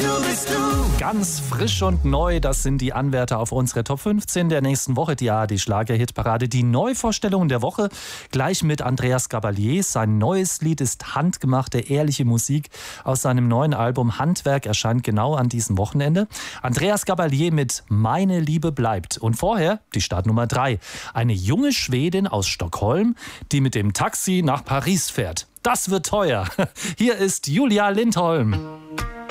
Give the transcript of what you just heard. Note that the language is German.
du bist du. Ganz frisch und neu, das sind die Anwärter auf unsere Top 15 der nächsten Woche. Ja, die Schlager-Hitparade, die Neuvorstellung der Woche. Gleich mit Andreas Gabalier. Sein neues Lied ist handgemachte, ehrliche Musik aus seinem neuen Album Handwerk, erscheint genau an diesem Wochenende. Andreas Gabalier mit Meine Liebe bleibt. Und vorher die Startnummer 3. Eine junge Schwedin aus Stockholm, die mit dem Taxi nach Paris fährt. Das wird teuer. Hier ist Julia Lindholm.